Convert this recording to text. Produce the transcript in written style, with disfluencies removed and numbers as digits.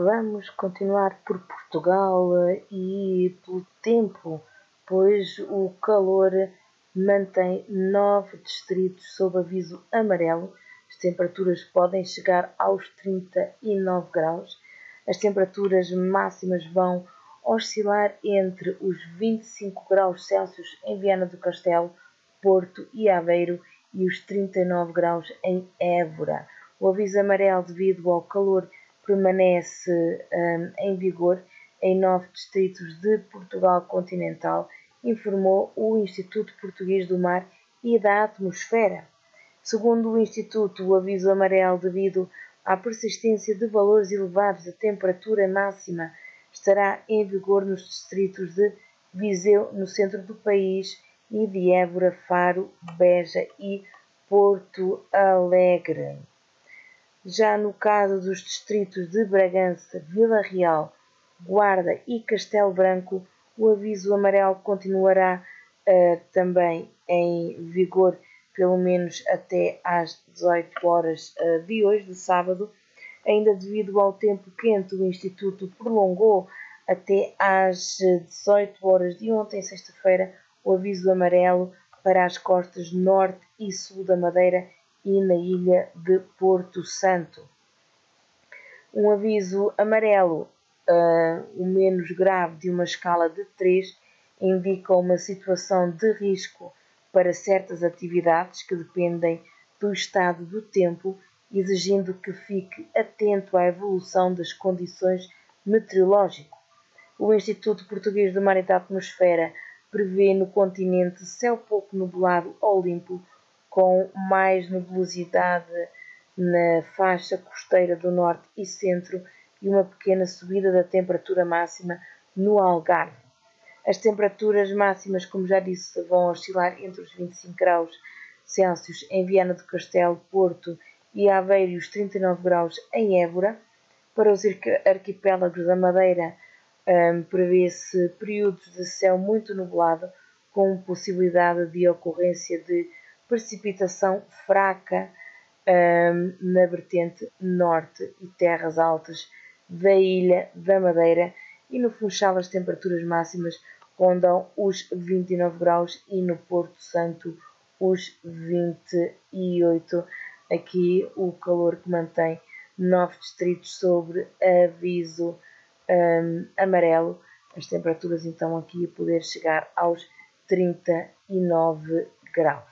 Vamos continuar por Portugal e pelo tempo, pois o calor mantém 9 distritos sob aviso amarelo. As temperaturas podem chegar aos 39 graus. As temperaturas máximas vão oscilar entre os 25 graus Celsius em Viana do Castelo, Porto e Aveiro e os 39 graus em Évora. O aviso amarelo devido ao calor permanece em vigor em 9 distritos de Portugal continental, informou o Instituto Português do Mar e da Atmosfera. Segundo o Instituto, o aviso amarelo devido à persistência de valores elevados da temperatura máxima estará em vigor nos distritos de Viseu, no centro do país, e de Évora, Faro, Beja e Porto Alegre. Já no caso dos distritos de Bragança, Vila Real, Guarda e Castelo Branco, o aviso amarelo continuará também em vigor pelo menos até às 18 horas de hoje, de sábado. Ainda devido ao tempo quente, o Instituto prolongou até às 18 horas de ontem, sexta-feira, o aviso amarelo para as costas norte e sul da Madeira e na ilha de Porto Santo. Um aviso amarelo, o menos grave de uma escala de 3, indica uma situação de risco para certas atividades que dependem do estado do tempo, exigindo que fique atento à evolução das condições meteorológicas. O Instituto Português do Mar e da Atmosfera prevê no continente céu pouco nublado ou limpo, com mais nebulosidade na faixa costeira do norte e centro e uma pequena subida da temperatura máxima no Algarve. As temperaturas máximas, como já disse, vão oscilar entre os 25 graus Celsius em Viana do Castelo, Porto e Aveiro e os 39 graus em Évora. Para os arquipélagos da Madeira, prevê-se períodos de céu muito nublado, com possibilidade de ocorrência de precipitação fraca na vertente norte e terras altas da ilha da Madeira, e no Funchal as temperaturas máximas rondam os 29 graus e no Porto Santo os 28. Aqui o calor que mantém 9 distritos sobre aviso amarelo. As temperaturas então aqui a poder chegar aos 39 graus.